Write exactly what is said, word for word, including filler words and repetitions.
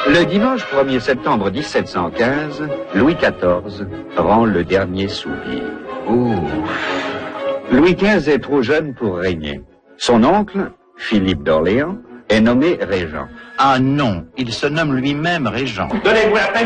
Le dimanche premier septembre mille sept cent quinze, Louis quatorze rend le dernier soupir. Ouh. Louis quinze est trop jeune pour régner. Son oncle, Philippe d'Orléans, est nommé régent. Ah non, il se nomme lui-même régent. Donnez-vous la peine